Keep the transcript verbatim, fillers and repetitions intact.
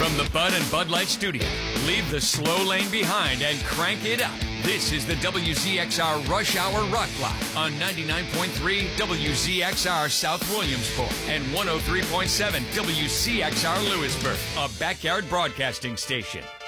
From the Bud and Bud Light studio, leave the slow lane behind and crank it up. This is the W Z X R Rush Hour Rock Block on ninety-nine point three W Z X R South Williamsport and one oh three point seven W C X R Lewisburg, a backyard broadcasting station.